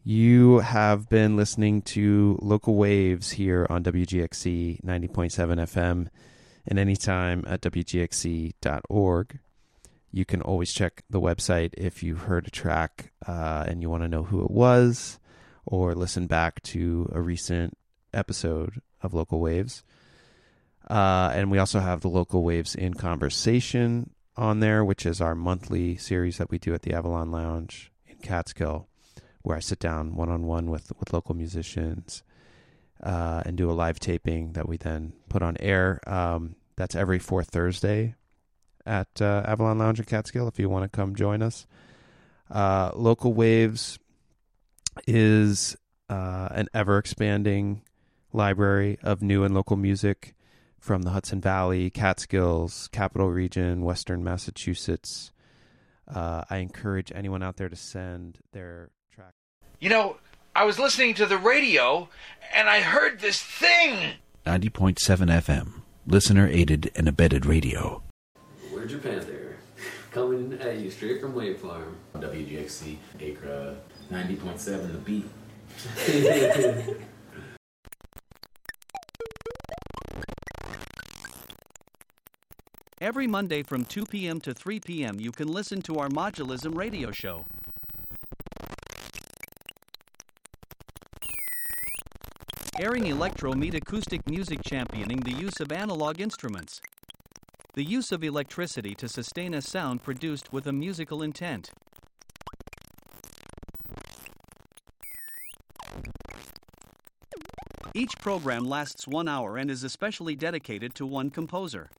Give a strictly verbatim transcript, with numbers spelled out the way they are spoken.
You have been listening to Local Waves here on W G X C ninety point seven F M and anytime at W G X C dot org. You can always check the website if you heard a track uh, and you want to know who it was, or listen back to a recent episode of Local Waves. Uh, and we also have the Local Waves in Conversation on there, which is our monthly series that we do at the Avalon Lounge in Catskill, where I sit down one-on-one with, with local musicians uh, and do a live taping that we then put on air. Um, that's every fourth Thursday at uh, Avalon Lounge in Catskill if you want to come join us. Uh, Local Waves is uh, an ever-expanding library of new and local music from the Hudson Valley, Catskills, Capital Region, Western Massachusetts. Uh, I encourage anyone out there to send their track. You know, I was listening to the radio, and I heard this thing! ninety point seven F M, listener-aided and abetted radio. Where'd your Panther? Coming at you straight from Wave Farm. W G X C, Acra, ninety point seven, The Beat. Every Monday from two p.m. to three p.m. you can listen to our Modulism radio show. Airing electro meet acoustic music, championing the use of analog instruments. The use of electricity to sustain a sound produced with a musical intent. Each program lasts one hour and is especially dedicated to one composer.